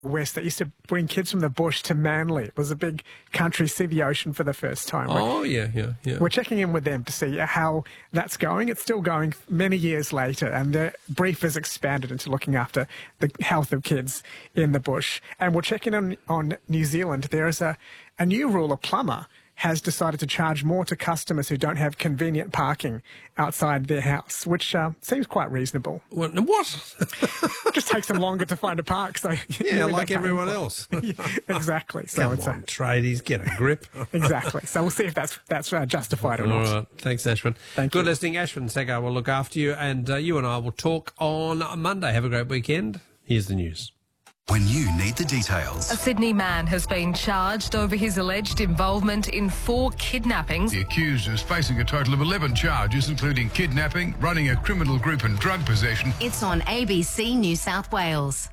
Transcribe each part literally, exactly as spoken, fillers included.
West that used to bring kids from the bush to Manly. It was a big country, see the ocean for the first time. Oh, yeah, yeah, yeah. We're checking in with them to see how that's going. It's still going many years later, and the brief has expanded into looking after the health of kids in the bush. And we're checking in on New Zealand. There is a, a new rule. A plumber has decided to charge more to customers who don't have convenient parking outside their house, which uh, seems quite reasonable. What? what? It just takes them longer to find a park. So yeah, like everyone else. Yeah, exactly. So Come it's on, a, tradies, get a grip. Exactly. So we'll see if that's that's uh, justified or All not. right. Thanks, Ashwin. Thank Good you. listening. Ashwin Segar will look after you, and uh, you and I will talk on Monday. Have a great weekend. Here's the news. When you need the details. A Sydney man has been charged over his alleged involvement in four kidnappings. The accused is facing a total of eleven charges, including kidnapping, running a criminal group and drug possession. It's on A B C New South Wales.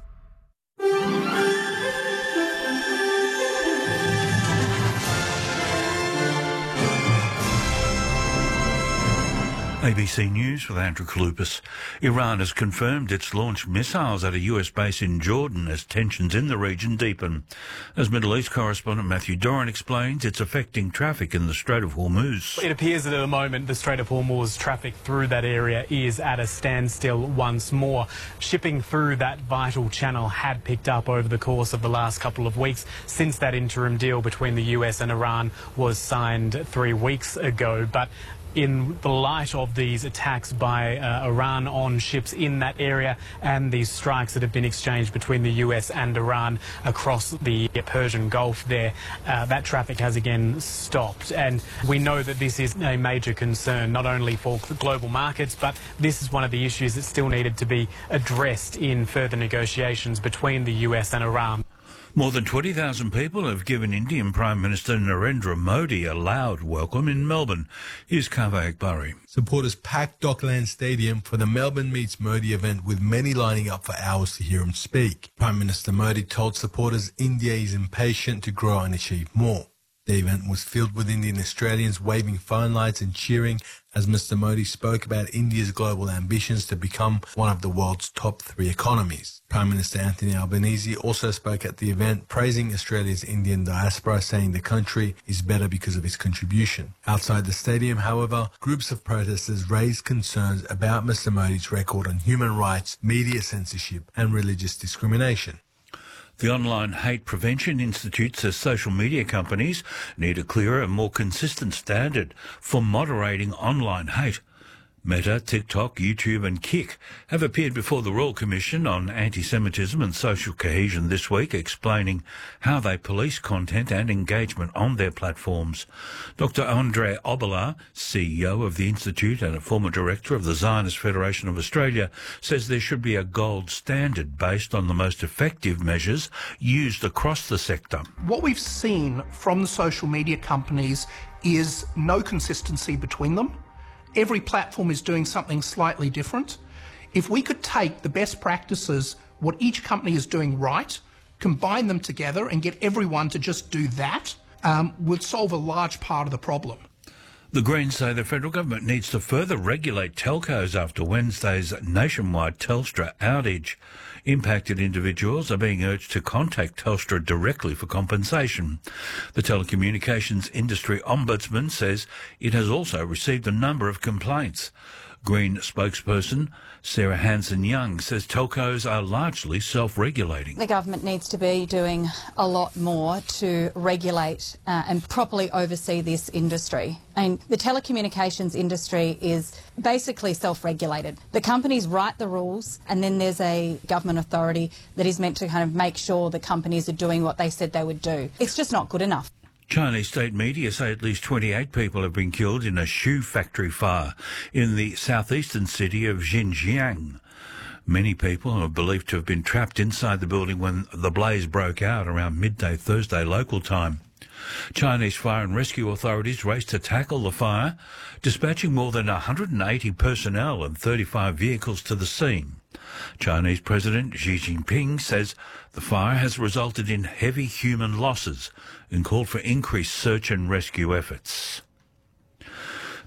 A B C News with Andrew Kalupas. Iran has confirmed it's launched missiles at a U S base in Jordan as tensions in the region deepen. As Middle East correspondent Matthew Doran explains, it's affecting traffic in the Strait of Hormuz. It appears that at the moment the Strait of Hormuz traffic through that area is at a standstill once more. Shipping through that vital channel had picked up over the course of the last couple of weeks since that interim deal between the U S and Iran was signed three weeks ago. But in the light of these attacks by uh, Iran on ships in that area and these strikes that have been exchanged between the U S and Iran across the Persian Gulf there, uh, that traffic has again stopped. And we know that this is a major concern, not only for global markets, but this is one of the issues that still needed to be addressed in further negotiations between the U S and Iran. More than twenty thousand people have given Indian Prime Minister Narendra Modi a loud welcome in Melbourne. Here's Kaveh Akbari. Supporters packed Dockland Stadium for the Melbourne Meets Modi event, with many lining up for hours to hear him speak. Prime Minister Modi told supporters India is impatient to grow and achieve more. The event was filled with Indian Australians waving phone lights and cheering as Mister Modi spoke about India's global ambitions to become one of the world's top three economies. Prime Minister Anthony Albanese also spoke at the event, praising Australia's Indian diaspora, saying the country is better because of its contribution. Outside the stadium, however, groups of protesters raised concerns about Mister Modi's record on human rights, media censorship and religious discrimination. The Online Hate Prevention Institute says social media companies need a clearer and more consistent standard for moderating online hate. Meta, TikTok, YouTube and Kik have appeared before the Royal Commission on Anti-Semitism and Social Cohesion this week, explaining how they police content and engagement on their platforms. Doctor Andre Oboler, C E O of the Institute and a former director of the Zionist Federation of Australia, says there should be a gold standard based on the most effective measures used across the sector. What we've seen from the social media companies is no consistency between them. Every platform is doing something slightly different. If we could take the best practices, what each company is doing right, combine them together and get everyone to just do that, um, would solve a large part of the problem. The Greens say the federal government needs to further regulate telcos after Wednesday's nationwide Telstra outage. Impacted individuals are being urged to contact Telstra directly for compensation. The Telecommunications Industry Ombudsman says it has also received a number of complaints. Green spokesperson Sarah Hanson-Young says telcos are largely self-regulating. The government needs to be doing a lot more to regulate uh, and properly oversee this industry. And the telecommunications industry is basically self-regulated. The companies write the rules and then there's a government authority that is meant to kind of make sure the companies are doing what they said they would do. It's just not good enough. Chinese state media say at least twenty-eight people have been killed in a shoe factory fire in the southeastern city of Xinjiang. Many people are believed to have been trapped inside the building when the blaze broke out around midday Thursday local time. Chinese fire and rescue authorities raced to tackle the fire, dispatching more than one hundred eighty personnel and thirty-five vehicles to the scene. Chinese President Xi Jinping says the fire has resulted in heavy human losses and called for increased search and rescue efforts.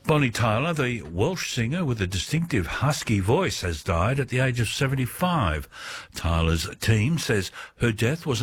Bonnie Tyler, the Welsh singer with a distinctive husky voice, has died at the age of seventy-five. Tyler's team says her death was